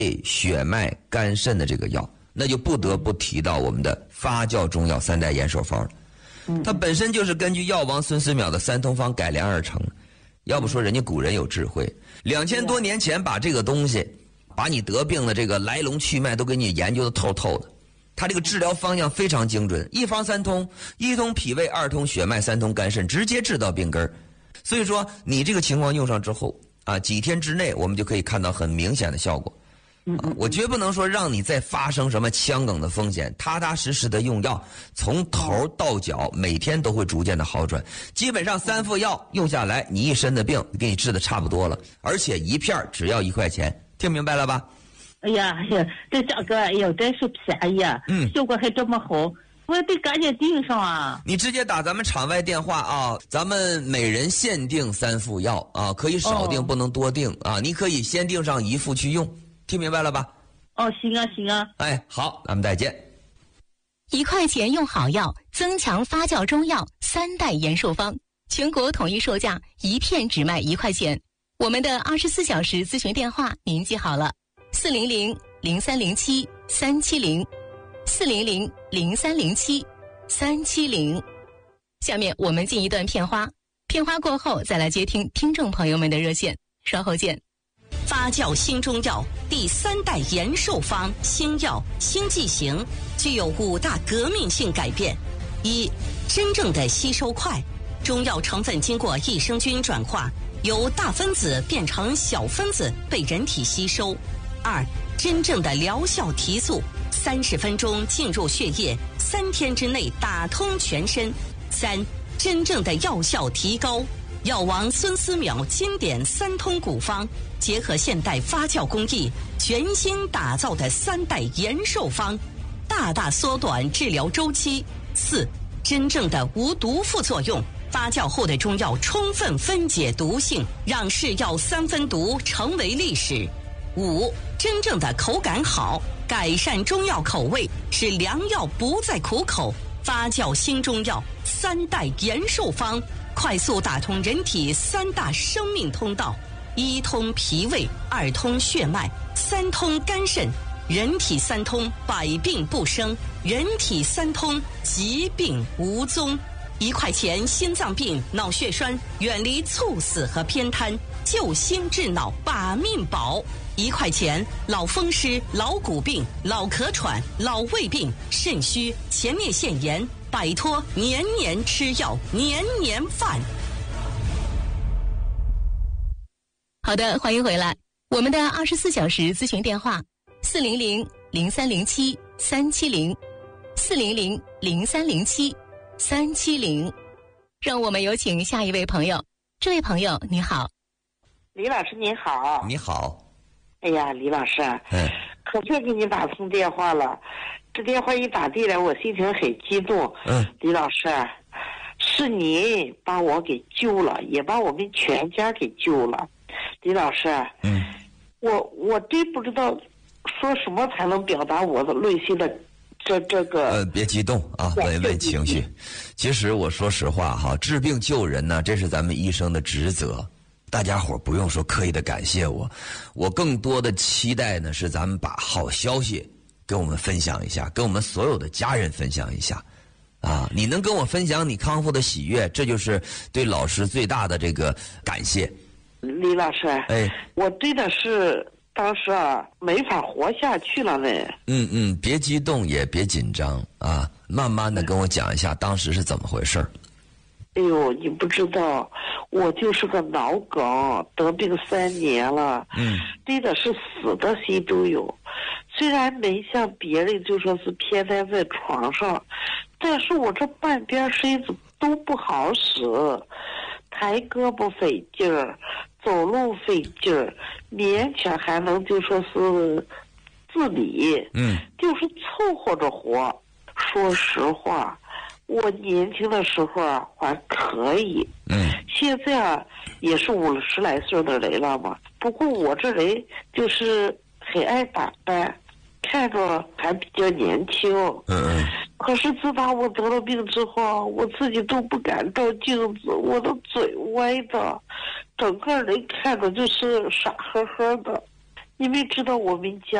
血脉肝肾的这个药，那就不得不提到我们的发酵中药三代延寿方了。它本身就是根据药王孙思邈的三通方改良而成。要不说人家古人有智慧，2000多年前把这个东西，把你得病的这个来龙去脉都给你研究的透透的。它这个治疗方向非常精准，一方三通，一通脾胃，二通血脉，三通肝肾，直接治到病根儿。所以说你这个情况用上之后啊，几天之内我们就可以看到很明显的效果。我绝不能说让你再发生什么腔梗的风险，踏踏实实的用药，从头到脚每天都会逐渐的好转。基本上3副药用下来，你一身的病给你治的差不多了，而且一片只要1块钱，听明白了吧？ 哎呀，这价格哎呦真是便宜啊！效果还这么好，我得赶紧订上啊！ 你直接打咱们场外电话啊，咱们每人限定3副药啊，可以少订不能多订啊，你可以先订上1副去用。听明白了吧？ 哦，行啊，行啊。 哎，好，咱们再见。 1块钱用好药，增强发酵中药3代延寿方，全国统一售价，1片只卖1块钱。我们的24小时咨询电话您记好了，400-0307-370，400-0307-370。下面我们进一段片花，片花过后再来接听听众朋友们的热线，稍后见。 发酵新中药第3代延寿方新药新剂型具有5大革命性改变：一、真正的吸收快，中药成分经过益生菌转化，由大分子变成小分子被人体吸收；二、真正的疗效提速，30分钟进入血液，3天之内打通全身；三、真正的药效提高，药王孙思邈经典3通古方结合现代发酵工艺，全新打造的3代延寿方，大大缩短治疗周期。四、真正的无毒副作用，发酵后的中药充分分解毒性，让是药3分毒成为历史。五、真正的口感好，改善中药口味，使良药不再苦口。发酵新中药3代延寿方，快速打通人体3大生命通道：1通脾胃，2通血脉，3通肝肾。人体3通，百病不生；人体3通，疾病无踪。1块钱心脏病、脑血栓，远离猝死和偏瘫，救心治脑，把命保。1块钱老风湿、老骨病、老咳喘、老胃病、肾虚、前列腺炎，摆脱年年吃药、年年犯。 好的，欢迎回来。我们的24小时咨询电话400-0307-370，400-0307-370。让我们有请下一位朋友。这位朋友你好。 李老师您好。 你好。 哎呀，李老师，可别给你打通电话了，这电话一打进来，我心情很激动。李老师，是您把我给救了，也把我们全家给救了。李老师，我真不知道说什么才能表达我的内心的这个。 别激动啊，稳稳情绪。其实我说实话哈，治病救人呢，这是咱们医生的职责。大家伙不用说刻意的感谢我更多的期待呢是咱们把好消息跟我们分享一下，跟我们所有的家人分享一下。啊，你能跟我分享你康复的喜悦，这就是对老师最大的这个感谢。 李老师，我真的是当时啊没法活下去了呢。 别激动也别紧张啊，慢慢的跟我讲一下当时是怎么回事。 哎呦，你不知道，我就是个脑梗，得病3年了。真的是死的心都有。虽然没像别人就说是偏瘫在床上，但是我这半边身子都不好使，抬胳膊费劲儿，走路费劲儿，勉强还能就说是自理，就是凑合着活。说实话，我年轻的时候啊还可以，现在啊也是50来岁的人了嘛。不过我这人就是很爱打扮，看着还比较年轻。可是自打我得了病之后，我自己都不敢照镜子，我的嘴歪的，整个人看着就是傻呵呵的。 你们知道我们家